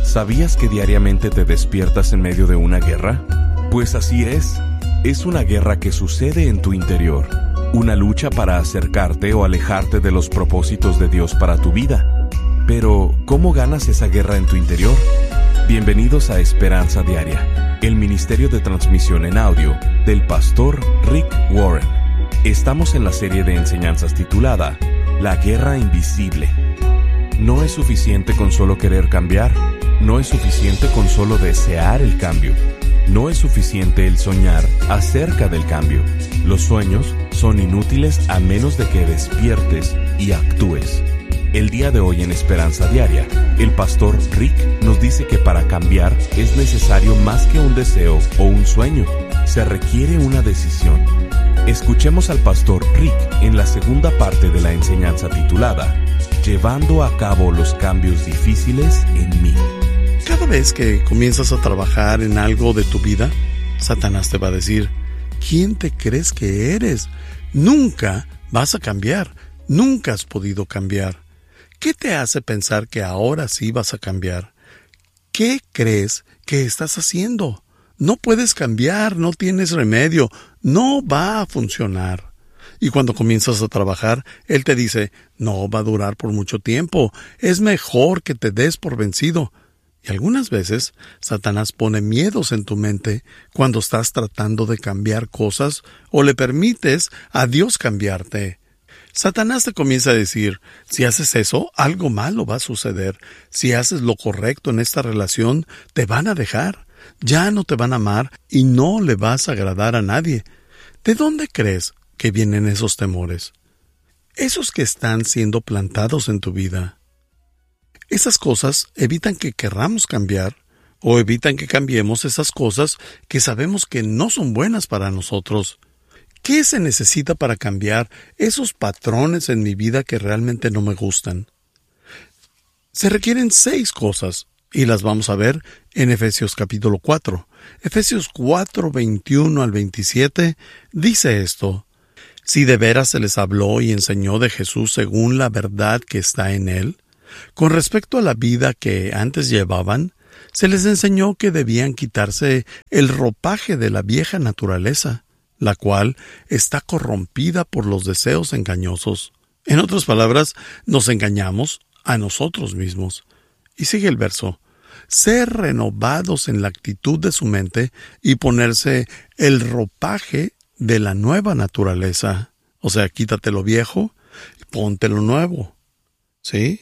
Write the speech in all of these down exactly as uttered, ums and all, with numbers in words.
¿Sabías que diariamente te despiertas en medio de una guerra? Pues así es. Es una guerra que sucede en tu interior. Una lucha para acercarte o alejarte de los propósitos de Dios para tu vida. Pero, ¿cómo ganas esa guerra en tu interior? Bienvenidos a Esperanza Diaria, el ministerio de transmisión en audio del pastor Rick Warren. Estamos en la serie de enseñanzas titulada La Guerra Invisible. No es suficiente con solo querer cambiar. No es suficiente con solo desear el cambio. No es suficiente el soñar acerca del cambio. Los sueños son inútiles a menos de que despiertes y actúes. El día de hoy en Esperanza Diaria, el pastor Rick nos dice que para cambiar es necesario más que un deseo o un sueño. Se requiere una decisión. Escuchemos al pastor Rick en la segunda parte de la enseñanza titulada Llevando a cabo los cambios difíciles en mí. Cada vez que comienzas a trabajar en algo de tu vida, Satanás te va a decir, ¿quién te crees que eres? Nunca vas a cambiar, nunca has podido cambiar. ¿Qué te hace pensar que ahora sí vas a cambiar? ¿Qué crees que estás haciendo? No puedes cambiar, no tienes remedio, no va a funcionar. Y cuando comienzas a trabajar, él te dice, no va a durar por mucho tiempo, es mejor que te des por vencido. Y algunas veces, Satanás pone miedos en tu mente cuando estás tratando de cambiar cosas o le permites a Dios cambiarte. Satanás te comienza a decir, si haces eso, algo malo va a suceder. Si haces lo correcto en esta relación, te van a dejar. Ya no te van a amar y no le vas a agradar a nadie. ¿De dónde crees que vienen esos temores? Esos que están siendo plantados en tu vida. Esas cosas evitan que querramos cambiar o evitan que cambiemos esas cosas que sabemos que no son buenas para nosotros. ¿Qué se necesita para cambiar esos patrones en mi vida que realmente no me gustan? Se requieren seis cosas y las vamos a ver en Efesios capítulo cuatro. Efesios cuatro, veintiuno al veintisiete dice esto. Si de veras se les habló y enseñó de Jesús según la verdad que está en él, con respecto a la vida que antes llevaban, se les enseñó que debían quitarse el ropaje de la vieja naturaleza, la cual está corrompida por los deseos engañosos. En otras palabras, nos engañamos a nosotros mismos. Y sigue el verso. Ser renovados en la actitud de su mente y ponerse el ropaje de la nueva naturaleza. O sea, quítate lo viejo y ponte lo nuevo. ¿Sí?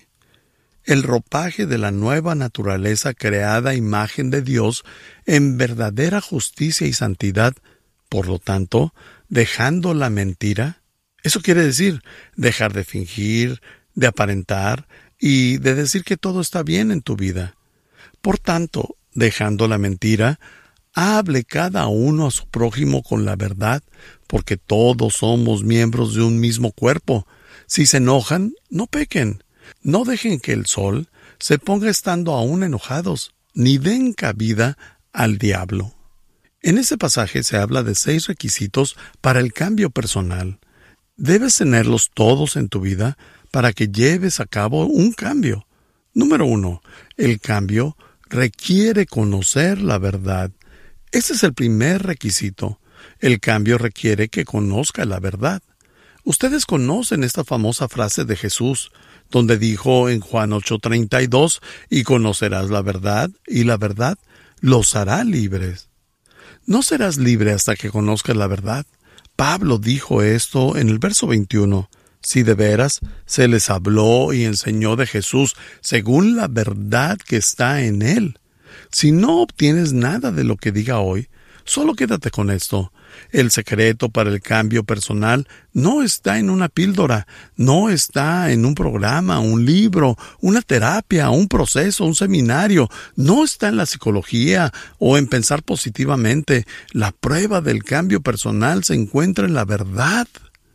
El ropaje de la nueva naturaleza creada a imagen de Dios en verdadera justicia y santidad, por lo tanto, dejando la mentira. Eso quiere decir dejar de fingir, de aparentar y de decir que todo está bien en tu vida. Por tanto, dejando la mentira, hable cada uno a su prójimo con la verdad, porque todos somos miembros de un mismo cuerpo. Si se enojan, no pequen. No dejen que el sol se ponga estando aún enojados, ni den cabida al diablo. En ese pasaje se habla de seis requisitos para el cambio personal. Debes tenerlos todos en tu vida para que lleves a cabo un cambio. Número uno, el cambio requiere conocer la verdad. Ese es el primer requisito. El cambio requiere que conozca la verdad. Ustedes conocen esta famosa frase de Jesús, donde dijo en Juan ocho treinta y dos, y conocerás la verdad, y la verdad los hará libres. No serás libre hasta que conozcas la verdad. Pablo dijo esto en el verso veintiuno. Si de veras se les habló y enseñó de Jesús según la verdad que está en él. Si no obtienes nada de lo que diga hoy, solo quédate con esto. El secreto para el cambio personal no está en una píldora, no está en un programa, un libro, una terapia, un proceso, un seminario, no está en la psicología o en pensar positivamente. La prueba del cambio personal se encuentra en la verdad.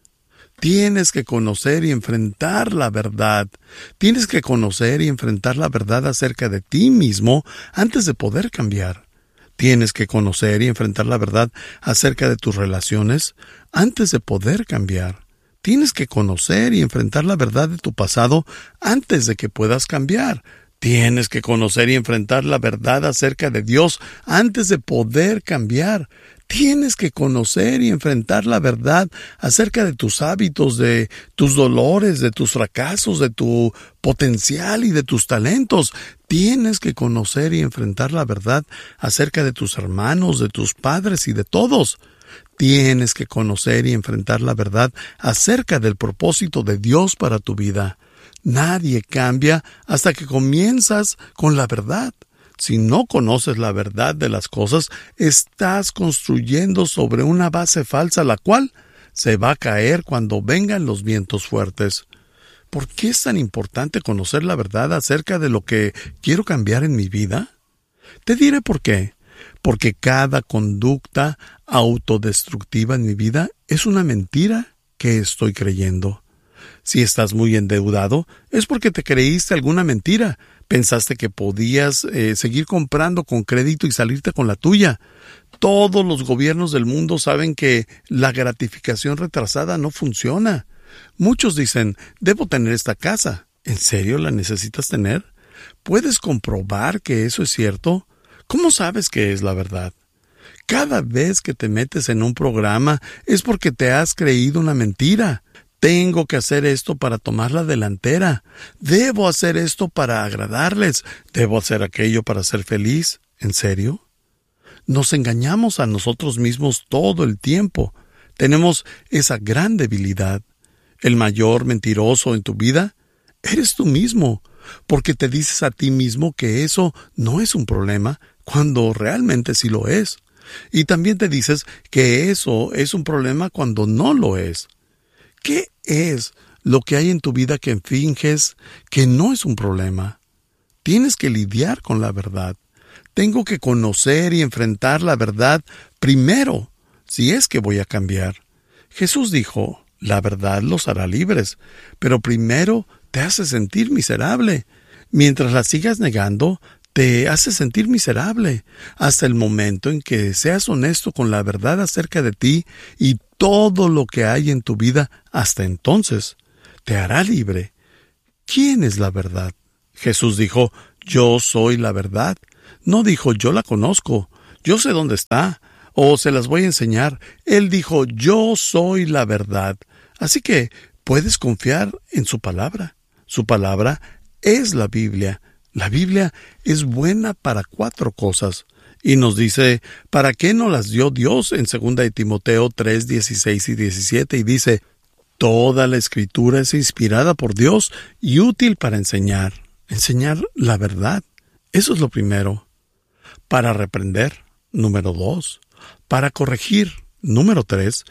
Tienes que conocer y enfrentar la verdad. Tienes que conocer y enfrentar la verdad acerca de ti mismo antes de poder cambiar. Tienes que conocer y enfrentar la verdad acerca de tus relaciones antes de poder cambiar. Tienes que conocer y enfrentar la verdad de tu pasado antes de que puedas cambiar. Tienes que conocer y enfrentar la verdad acerca de Dios antes de poder cambiar. Tienes que conocer y enfrentar la verdad acerca de tus hábitos, de tus dolores, de tus fracasos, de tu potencial y de tus talentos. Tienes que conocer y enfrentar la verdad acerca de tus hermanos, de tus padres y de todos. Tienes que conocer y enfrentar la verdad acerca del propósito de Dios para tu vida. Nadie cambia hasta que comienzas con la verdad. Si no conoces la verdad de las cosas, estás construyendo sobre una base falsa, la cual se va a caer cuando vengan los vientos fuertes. ¿Por qué es tan importante conocer la verdad acerca de lo que quiero cambiar en mi vida? Te diré por qué. Porque cada conducta autodestructiva en mi vida es una mentira que estoy creyendo. Si estás muy endeudado, es porque te creíste alguna mentira. Pensaste que podías eh, seguir comprando con crédito y salirte con la tuya. Todos los gobiernos del mundo saben que la gratificación retrasada no funciona. Muchos dicen, debo tener esta casa. ¿En serio la necesitas tener? ¿Puedes comprobar que eso es cierto? ¿Cómo sabes que es la verdad? Cada vez que te metes en un programa es porque te has creído una mentira. Tengo que hacer esto para tomar la delantera. Debo hacer esto para agradarles. Debo hacer aquello para ser feliz. ¿En serio? Nos engañamos a nosotros mismos todo el tiempo. Tenemos esa gran debilidad. El mayor mentiroso en tu vida eres tú mismo, porque te dices a ti mismo que eso no es un problema, cuando realmente sí lo es. Y también te dices que eso es un problema cuando no lo es. ¿Qué es lo que hay en tu vida que finges que no es un problema? Tienes que lidiar con la verdad. Tengo que conocer y enfrentar la verdad primero, si es que voy a cambiar. Jesús dijo, la verdad los hará libres, pero primero te hace sentir miserable. Mientras la sigas negando, te hace sentir miserable, hasta el momento en que seas honesto con la verdad acerca de ti y todo lo que hay en tu vida. Hasta entonces te hará libre. ¿Quién es la verdad? Jesús dijo, yo soy la verdad. No dijo, yo la conozco, yo sé dónde está, o se las voy a enseñar. Él dijo, yo soy la verdad. Así que puedes confiar en su palabra. Su palabra es la Biblia. La Biblia es buena para cuatro cosas. Y nos dice, ¿para qué no las dio Dios? En segunda de Timoteo tres, dieciséis y diecisiete, y dice, toda la Escritura es inspirada por Dios y útil para enseñar. Enseñar la verdad. Eso es lo primero. Para reprender, número dos. Para corregir, número tres.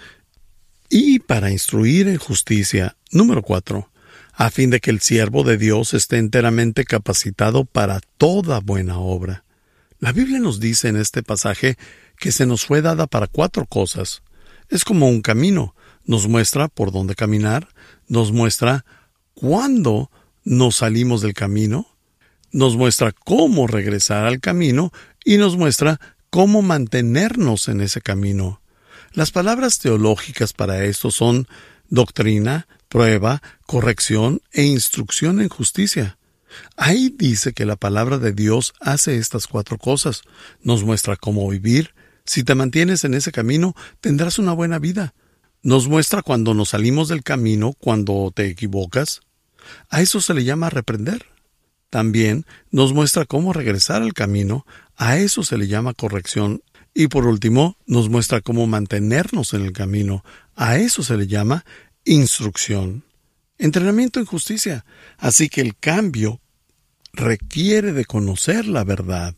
Y para instruir en justicia, número cuatro. A fin de que el siervo de Dios esté enteramente capacitado para toda buena obra. La Biblia nos dice en este pasaje que se nos fue dada para cuatro cosas. Es como un camino. Nos muestra por dónde caminar, nos muestra cuándo nos salimos del camino, nos muestra cómo regresar al camino y nos muestra cómo mantenernos en ese camino. Las palabras teológicas para esto son doctrina, prueba, corrección e instrucción en justicia. Ahí dice que la palabra de Dios hace estas cuatro cosas. Nos muestra cómo vivir. Si te mantienes en ese camino, tendrás una buena vida. Nos muestra cuando nos salimos del camino, cuando te equivocas. A eso se le llama reprender. También nos muestra cómo regresar al camino. A eso se le llama corrección. Y por último, nos muestra cómo mantenernos en el camino. A eso se le llama instrucción. Entrenamiento en justicia. Así que el cambio requiere de conocer la verdad.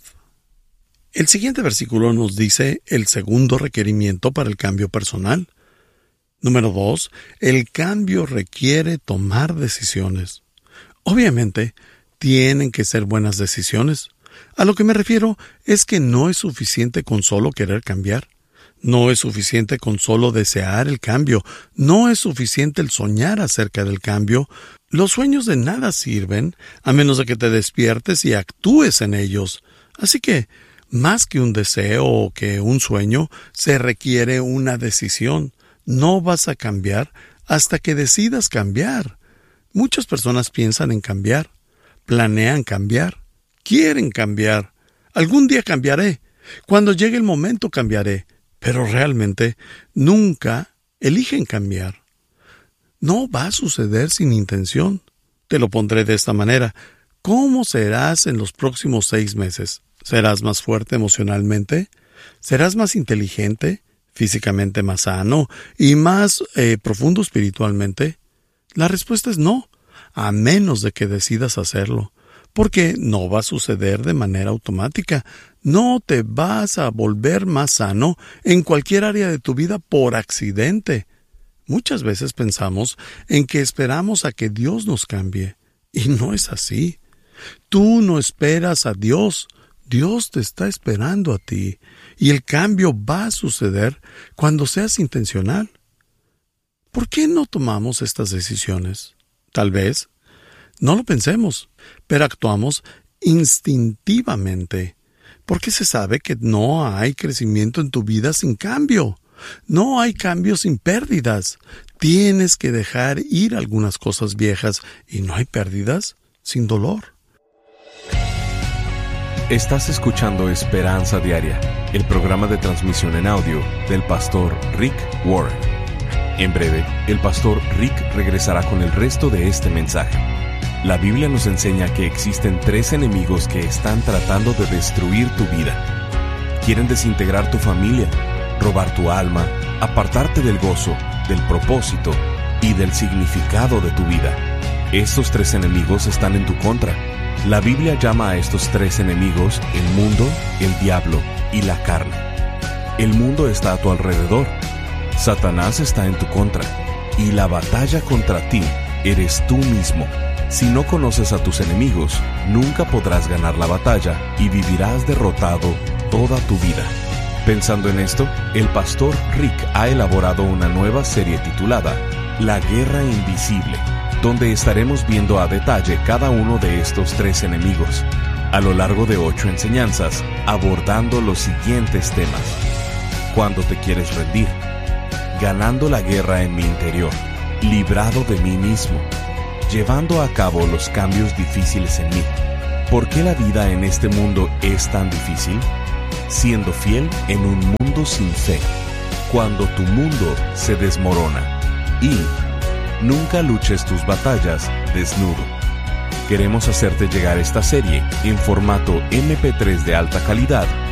El siguiente versículo nos dice el segundo requerimiento para el cambio personal. Número dos, el cambio requiere tomar decisiones. Obviamente, tienen que ser buenas decisiones. A lo que me refiero es que no es suficiente con solo querer cambiar. No es suficiente con solo desear el cambio. No es suficiente el soñar acerca del cambio. Los sueños de nada sirven a menos de que te despiertes y actúes en ellos. Así que, más que un deseo o que un sueño, se requiere una decisión. No vas a cambiar hasta que decidas cambiar. Muchas personas piensan en cambiar, planean cambiar, quieren cambiar. Algún día cambiaré. Cuando llegue el momento cambiaré. Pero realmente nunca eligen cambiar. No va a suceder sin intención. Te lo pondré de esta manera. ¿Cómo serás en los próximos seis meses? ¿Serás más fuerte emocionalmente? ¿Serás más inteligente? ¿Físicamente más sano? ¿Y más eh, profundo espiritualmente? La respuesta es no, a menos de que decidas hacerlo. Porque no va a suceder de manera automática. No te vas a volver más sano en cualquier área de tu vida por accidente. Muchas veces pensamos en que esperamos a que Dios nos cambie. Y no es así. Tú no esperas a Dios. Dios te está esperando a ti. Y el cambio va a suceder cuando seas intencional. ¿Por qué no tomamos estas decisiones? Tal vez no lo pensemos, pero actuamos instintivamente. Porque se sabe que no hay crecimiento en tu vida sin cambio. No hay cambio sin pérdidas. Tienes que dejar ir algunas cosas viejas y no hay pérdidas sin dolor. Estás escuchando Esperanza Diaria, el programa de transmisión en audio del pastor Rick Warren. En breve, el pastor Rick regresará con el resto de este mensaje. La Biblia nos enseña que existen tres enemigos que están tratando de destruir tu vida. Quieren desintegrar tu familia, robar tu alma, apartarte del gozo, del propósito y del significado de tu vida. Estos tres enemigos están en tu contra. La Biblia llama a estos tres enemigos el mundo, el diablo y la carne. El mundo está a tu alrededor. Satanás está en tu contra. Y la batalla contra ti eres tú mismo. Si no conoces a tus enemigos, nunca podrás ganar la batalla y vivirás derrotado toda tu vida. Pensando en esto, el pastor Rick ha elaborado una nueva serie titulada La Guerra Invisible, donde estaremos viendo a detalle cada uno de estos tres enemigos, a lo largo de ocho enseñanzas, abordando los siguientes temas. Cuando te quieres rendir, ganando la guerra en mi interior, librado de mí mismo, llevando a cabo los cambios difíciles en mí. ¿Por qué la vida en este mundo es tan difícil? Siendo fiel en un mundo sin fe, cuando tu mundo se desmorona. Y nunca luches tus batallas desnudo. Queremos hacerte llegar esta serie en formato eme pe tres de alta calidad